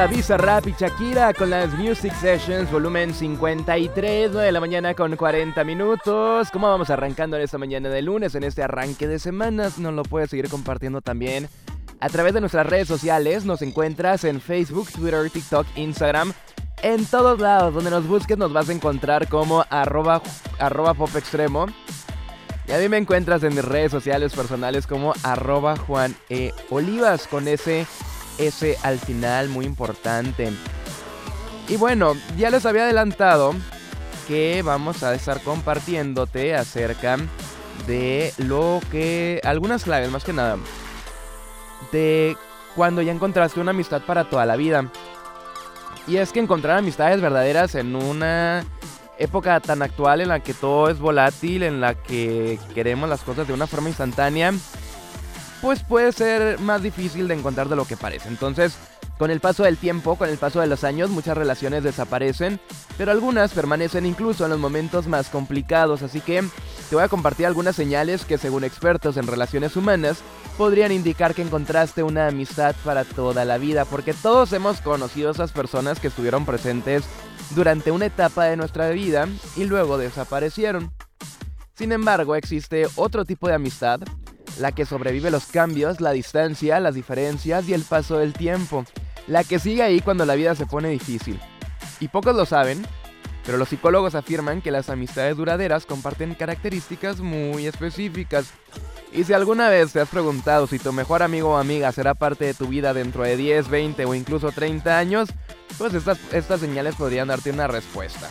Bizarrap y Shakira con las Music Sessions, volumen 53, 9 de la mañana con 40 minutos. ¿Cómo vamos arrancando en esta mañana de lunes, en este arranque de semanas? Nos lo puedes seguir compartiendo también a través de nuestras redes sociales. Nos encuentras en Facebook, Twitter, TikTok, Instagram. En todos lados donde nos busques nos vas a encontrar como arroba popextremo. Y a mí me encuentras en mis redes sociales personales como arroba juanolivas con ese S al final, muy importante. Y bueno, ya les había adelantado que vamos a estar compartiéndote acerca de algunas claves, más que nada, de cuando ya encontraste una amistad para toda la vida. Y es que encontrar amistades verdaderas en una época tan actual en la que todo es volátil, en la que queremos las cosas de una forma instantánea, pues puede ser más difícil de encontrar de lo que parece. Entonces, con el paso del tiempo, con el paso de los años, muchas relaciones desaparecen, pero algunas permanecen incluso en los momentos más complicados. Así que te voy a compartir algunas señales que, según expertos en relaciones humanas, podrían indicar que encontraste una amistad para toda la vida, porque todos hemos conocido a esas personas que estuvieron presentes durante una etapa de nuestra vida y luego desaparecieron. Sin embargo, existe otro tipo de amistad, la que sobrevive los cambios, la distancia, las diferencias y el paso del tiempo. La que sigue ahí cuando la vida se pone difícil. Y pocos lo saben, pero los psicólogos afirman que las amistades duraderas comparten características muy específicas. Y si alguna vez te has preguntado si tu mejor amigo o amiga será parte de tu vida dentro de 10, 20 o incluso 30 años, pues estas señales podrían darte una respuesta.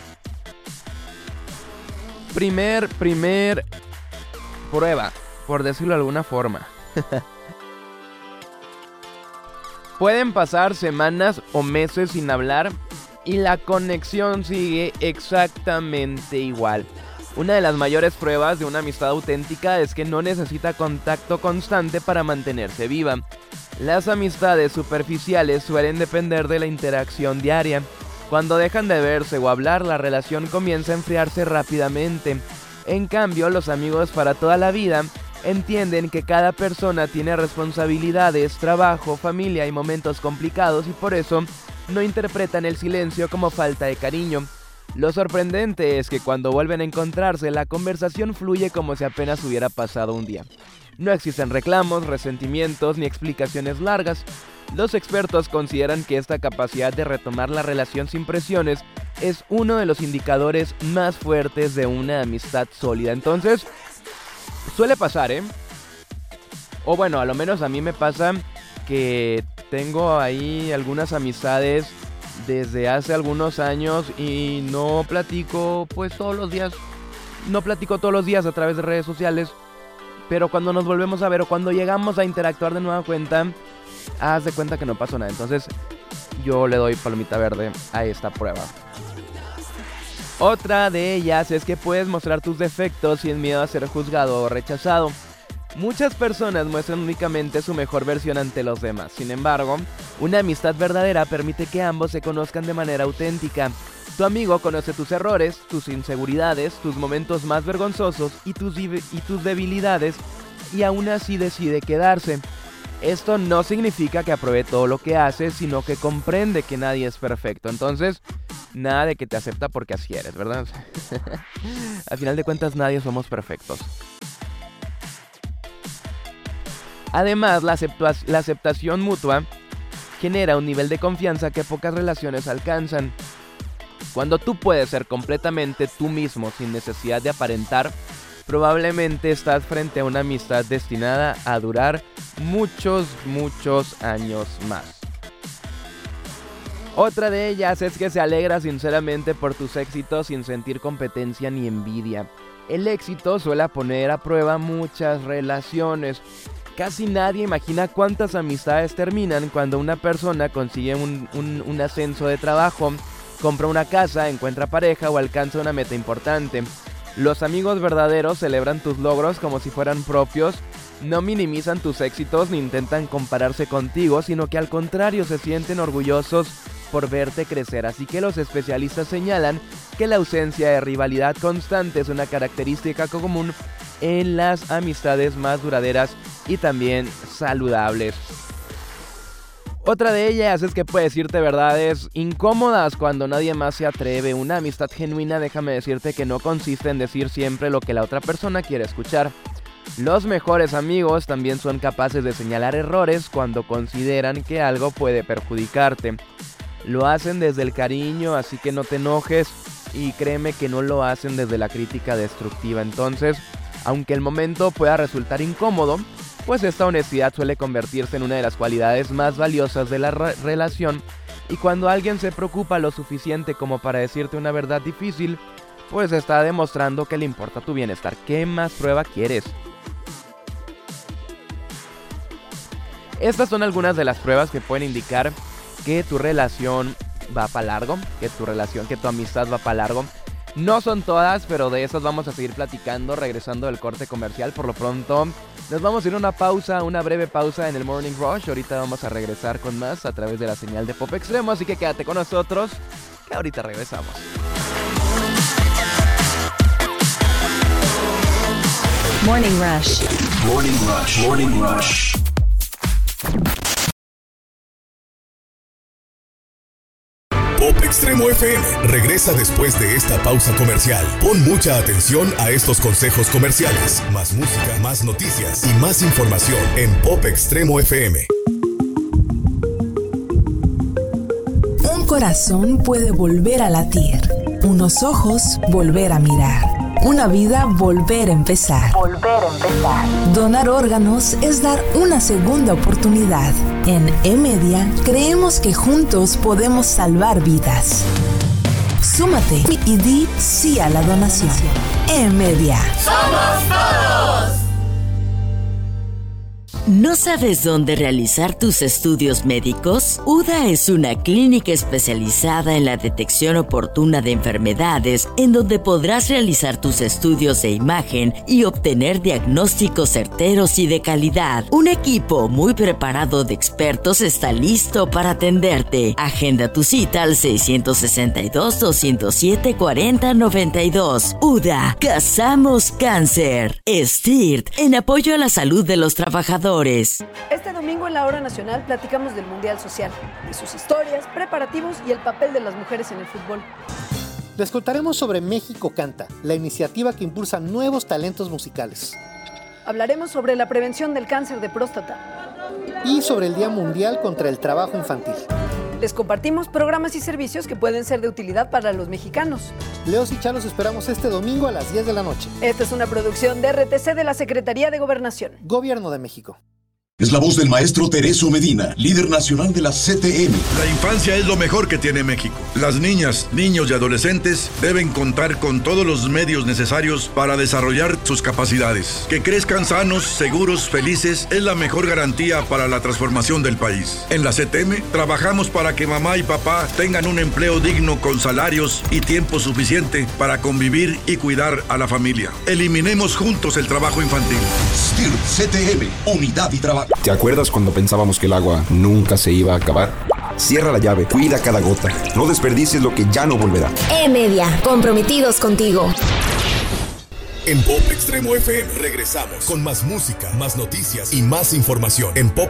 Primer prueba, por decirlo de alguna forma. Pueden pasar semanas o meses sin hablar y la conexión sigue exactamente igual. Una de las mayores pruebas de una amistad auténtica es que no necesita contacto constante para mantenerse viva. Las amistades superficiales suelen depender de la interacción diaria. Cuando dejan de verse o hablar, la relación comienza a enfriarse rápidamente. En cambio, los amigos para toda la vida entienden que cada persona tiene responsabilidades, trabajo, familia y momentos complicados, y por eso no interpretan el silencio como falta de cariño. Lo sorprendente es que cuando vuelven a encontrarse, la conversación fluye como si apenas hubiera pasado un día. No existen reclamos, resentimientos ni explicaciones largas. Los expertos consideran que esta capacidad de retomar la relación sin presiones es uno de los indicadores más fuertes de una amistad sólida. Entonces, suele pasar, o bueno, a lo menos a mí me pasa que tengo ahí algunas amistades desde hace algunos años y no platico pues todos los días. No platico todos los días a través de redes sociales, pero cuando nos volvemos a ver o cuando llegamos a interactuar de nueva cuenta, haz de cuenta que no pasó nada. Entonces yo le doy palomita verde a esta prueba. Otra de ellas es que puedes mostrar tus defectos sin miedo a ser juzgado o rechazado. Muchas personas muestran únicamente su mejor versión ante los demás. Sin embargo, una amistad verdadera permite que ambos se conozcan de manera auténtica. Tu amigo conoce tus errores, tus inseguridades, tus momentos más vergonzosos y tus debilidades, y aún así decide quedarse. Esto no significa que apruebe todo lo que haces, sino que comprende que nadie es perfecto. Entonces, nada de que te acepta porque así eres, ¿verdad? Al final de cuentas, nadie somos perfectos. Además, la aceptación mutua genera un nivel de confianza que pocas relaciones alcanzan. Cuando tú puedes ser completamente tú mismo sin necesidad de aparentar, probablemente estás frente a una amistad destinada a durar muchos años más. Otra de ellas es que se alegra sinceramente por tus éxitos sin sentir competencia ni envidia. El éxito suele poner a prueba muchas relaciones. Casi nadie imagina cuántas amistades terminan cuando una persona consigue un ascenso de trabajo, compra una casa, encuentra pareja o alcanza una meta importante. Los amigos verdaderos celebran tus logros como si fueran propios, no minimizan tus éxitos ni intentan compararse contigo, sino que al contrario se sienten orgullosos por verte crecer. Así que los especialistas señalan que la ausencia de rivalidad constante es una característica común en las amistades más duraderas y también saludables. Otra de ellas es que puede decirte verdades incómodas cuando nadie más se atreve. Una amistad genuina, déjame decirte que no consiste en decir siempre lo que la otra persona quiere escuchar. Los mejores amigos también son capaces de señalar errores cuando consideran que algo puede perjudicarte. Lo hacen desde el cariño, así que no te enojes, y créeme que no lo hacen desde la crítica destructiva. Entonces, aunque el momento pueda resultar incómodo, pues esta honestidad suele convertirse en una de las cualidades más valiosas de la relación, y cuando alguien se preocupa lo suficiente como para decirte una verdad difícil, pues está demostrando que le importa tu bienestar. ¿Qué más prueba quieres? Estas son algunas de las pruebas que pueden indicar que tu relación va para largo, que tu amistad va para largo. No son todas, pero de esas vamos a seguir platicando regresando del corte comercial. Por lo pronto, nos vamos a ir a una breve pausa en el Morning Rush. Ahorita vamos a regresar con más a través de la señal de Pop Extremo, así que quédate con nosotros, que ahorita regresamos. Morning Rush. Morning Rush. Morning Rush. Pop Extremo FM regresa después de esta pausa comercial. Pon mucha atención a estos consejos comerciales. Más música, más noticias y más información en Pop Extremo FM. Un corazón puede volver a latir, unos ojos volver a mirar, una vida volver a empezar. Donar órganos es dar una segunda oportunidad. En E-Media creemos que juntos podemos salvar vidas. Súmate y di sí a la donación. E-Media. ¡Somos todos! ¿No sabes dónde realizar tus estudios médicos? UDA es una clínica especializada en la detección oportuna de enfermedades, en donde podrás realizar tus estudios de imagen y obtener diagnósticos certeros y de calidad. Un equipo muy preparado de expertos está listo para atenderte. Agenda tu cita al 662-207-4092. UDA, cazamos cáncer. STIRT, en apoyo a la salud de los trabajadores. Este domingo en la Hora Nacional platicamos del Mundial Social, de sus historias, preparativos y el papel de las mujeres en el fútbol. Les contaremos sobre México Canta, la iniciativa que impulsa nuevos talentos musicales. Hablaremos sobre la prevención del cáncer de próstata. Y sobre el Día Mundial contra el Trabajo Infantil. Les compartimos programas y servicios que pueden ser de utilidad para los mexicanos. Leos y Chá los esperamos este domingo a las 10 de la noche. Esta es una producción de RTC de la Secretaría de Gobernación. Gobierno de México. Es la voz del maestro Teresio Medina, líder nacional de la CTM. La infancia es lo mejor que tiene México. Las niñas, niños y adolescentes deben contar con todos los medios necesarios para desarrollar sus capacidades. Que crezcan sanos, seguros, felices es la mejor garantía para la transformación del país. En la CTM trabajamos para que mamá y papá tengan un empleo digno con salarios y tiempo suficiente para convivir y cuidar a la familia. Eliminemos juntos el trabajo infantil. STIRT CTM, unidad y trabajo. ¿Te acuerdas cuando pensábamos que el agua nunca se iba a acabar? Cierra la llave, cuida cada gota. No desperdicies lo que ya no volverá. E-Media, comprometidos contigo. En Pop Extremo FM regresamos con más música, más noticias y más información en Pop